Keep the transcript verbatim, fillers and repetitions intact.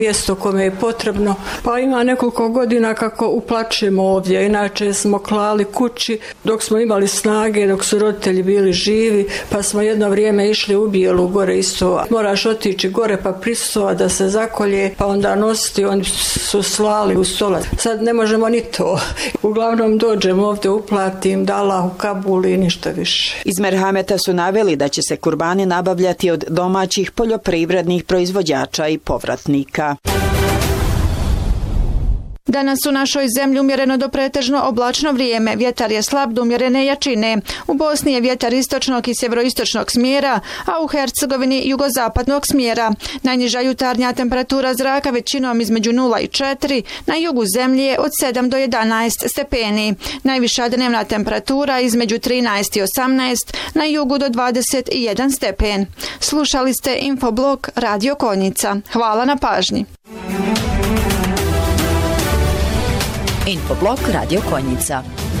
mjesto kome je potrebno. Pa ima nekoliko godina kako uplačujemo ovdje. Inače smo klali kući dok smo imali snage, dok su roditelji bili živi, pa smo jedno vrijeme išli u Bijelu gore isto. Moraš otići gore pa prisustvovati da se zakolje, pa onda nositi, oni su slali u stolac. Sad ne možemo ni to. Uglavnom dođemo ovdje, uplatim, dala u Kabul i ništa više. Iz Merhameta su naveli da će se kurbani nabavljati od domaćih poljoprivrednih proizvođača i povratnika. Danas u našoj zemlji umjereno do pretežno oblačno vrijeme. Vjetar je slab do umjerene jačine. U Bosni je vjetar istočnog i sjeveroistočnog smjera, a u Hercegovini jugozapadnog smjera. Najniža jutarnja temperatura zraka većinom između nula i četiri, na jugu zemlje je od sedam do jedanaest stepeni. Najviša dnevna temperatura između trinaest i osamnaest, na jugu do dvadeset jedan stepen. Slušali ste Infoblog Radio Konjica. Hvala na pažnji. Infoblog Radio Konjica.